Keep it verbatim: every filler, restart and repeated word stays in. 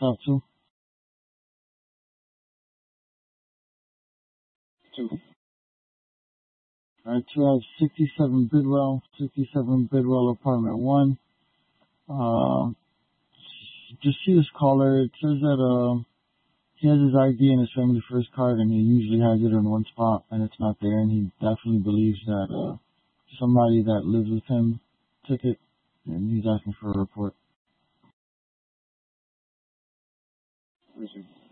talk to? Two. Alright, two has sixty-seven Bidwell, sixty-seven Bidwell apartment one. Uh, just see this caller. It says that, uh, he has his I D and his family first card, and he usually has it in one spot, and it's not there, and he definitely believes that, uh, somebody that lives with him took it, and he's asking for a report. Richard.